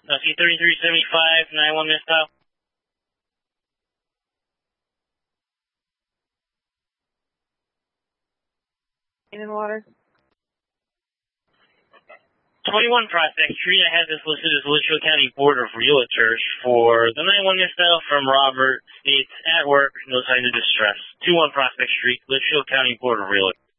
C-3375, 9-1 missile. In water. 21 Prospect Street, I have this listed as Litchfield County Board of Realtors for the 9-1 missile from Robert, states at work, no sign of distress. 21 Prospect Street, Litchfield County Board of Realtors.